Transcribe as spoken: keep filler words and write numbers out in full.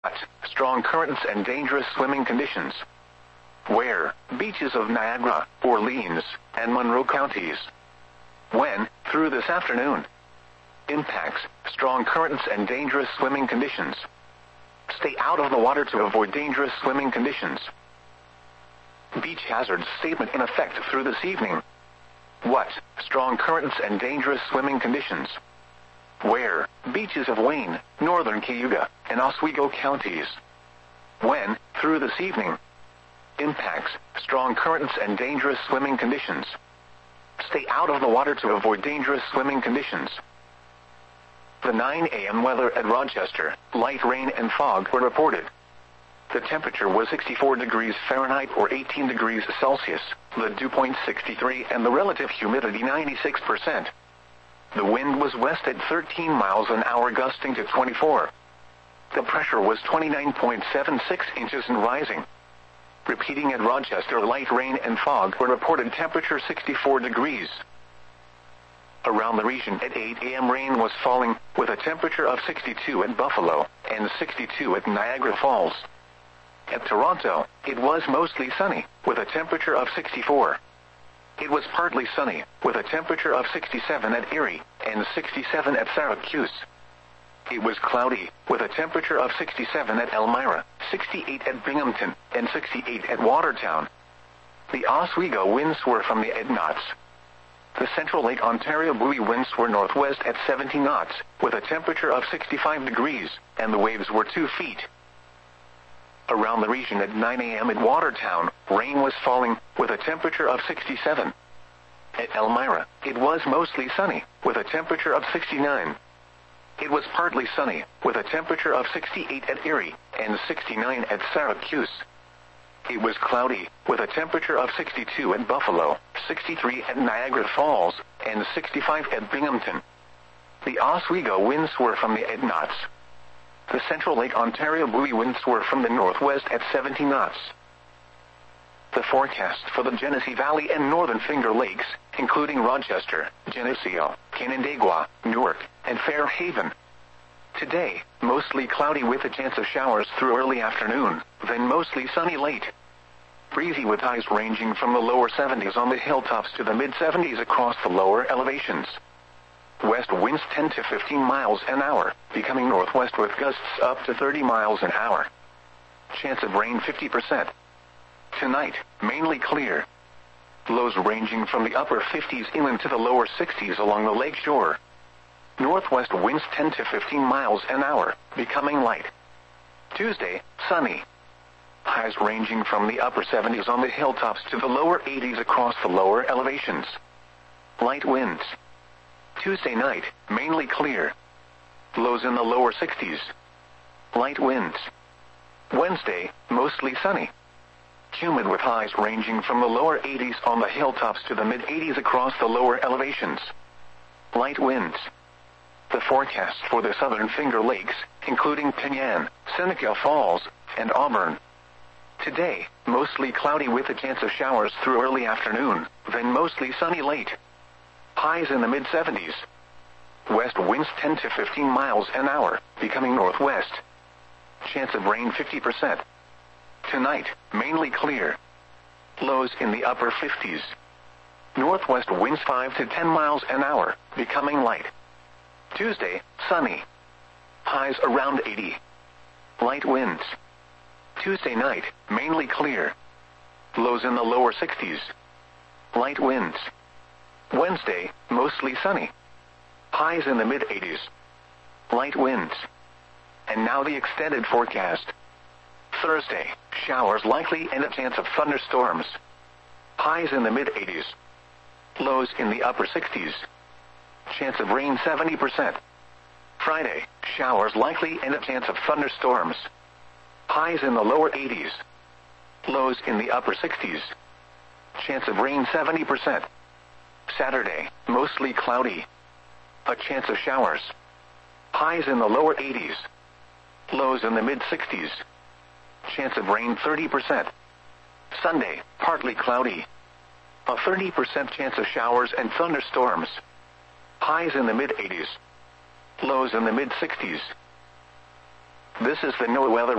Strong currents and dangerous swimming conditions. Where? Beaches of Niagara, Orleans, and Monroe counties. When? Through this afternoon. Impacts: strong currents and dangerous swimming conditions. Stay out of the water to avoid dangerous swimming conditions. Beach hazards statement in effect through this evening. What? Strong currents and dangerous swimming conditions. Where? Beaches of Wayne, northern Cayuga, and Oswego counties. When? Through this evening. Impacts: strong currents and dangerous swimming conditions. Stay out of the water to avoid dangerous swimming conditions. The nine a m weather at Rochester: light rain and fog were reported. The temperature was sixty-four degrees Fahrenheit or eighteen degrees Celsius, the dew point sixty-three and the relative humidity ninety-six percent. The wind was west at thirteen miles an hour gusting to twenty-four. The pressure was twenty-nine point seven six inches and rising. Repeating at Rochester: light rain and fog were reported, temperature sixty-four degrees. Around the region at eight a m rain was falling, with a temperature of sixty-two at Buffalo, and sixty-two at Niagara Falls. At Toronto, it was mostly sunny, with a temperature of sixty-four. It was partly sunny, with a temperature of sixty-seven at Erie, and sixty-seven at Syracuse. It was cloudy, with a temperature of sixty-seven at Elmira, sixty-eight at Binghamton, and sixty-eight at Watertown. The Oswego winds were from the eight knots. The Central Lake Ontario buoy winds were northwest at seventy knots, with a temperature of sixty-five degrees, and the waves were two feet. Around the region at nine a m at Watertown, rain was falling, with a temperature of sixty-seven. At Elmira, it was mostly sunny, with a temperature of sixty-nine. It was partly sunny, with a temperature of sixty-eight at Erie, and sixty-nine at Syracuse. It was cloudy, with a temperature of sixty-two at Buffalo, sixty-three at Niagara Falls, and sixty-five at Binghamton. The Oswego winds were from the eight knots. The Central Lake Ontario buoy winds were from the northwest at seventy knots. The forecast for the Genesee Valley and Northern Finger Lakes, including Rochester, Geneseo, Canandaigua, Newark, and Fairhaven. Today, mostly cloudy with a chance of showers through early afternoon, then mostly sunny late. Breezy with highs ranging from the lower seventies on the hilltops to the mid seventies across the lower elevations. West winds ten to fifteen miles an hour, becoming northwest with gusts up to thirty miles an hour. Chance of rain fifty percent. Tonight, mainly clear. Lows ranging from the upper fifties inland to the lower sixties along the lake shore. Northwest winds ten to fifteen miles an hour, becoming light. Tuesday, sunny. Highs ranging from the upper seventies on the hilltops to the lower eighties across the lower elevations. Light winds. Tuesday night, mainly clear. Lows in the lower sixties. Light winds. Wednesday, mostly sunny. Humid with highs ranging from the lower eighties on the hilltops to the mid eighties across the lower elevations. Light winds. The forecast for the Southern Finger Lakes, including Penyan, Seneca Falls, and Auburn. Today, mostly cloudy with a chance of showers through early afternoon, then mostly sunny late. Highs in the mid seventies. West winds ten to fifteen miles an hour, becoming northwest. Chance of rain fifty percent. Tonight, mainly clear. Lows in the upper fifties. Northwest winds five to ten miles an hour, becoming light. Tuesday, sunny. Highs around eighty. Light winds. Tuesday night, mainly clear. Lows in the lower sixties. Light winds. Wednesday, mostly sunny. Highs in the mid eighties. Light winds. And now the extended forecast. Thursday, showers likely and a chance of thunderstorms. Highs in the mid eighties. Lows in the upper sixties. Chance of rain seventy percent. Friday, showers likely and a chance of thunderstorms. Highs in the lower eighties. Lows in the upper sixties. Chance of rain seventy percent. Saturday, mostly cloudy. A chance of showers. Highs in the lower eighties. Lows in the mid sixties. Chance of rain thirty percent. Sunday, partly cloudy. A thirty percent chance of showers and thunderstorms. Highs in the mid eighties. Lows in the mid sixties. This is the NOAA weather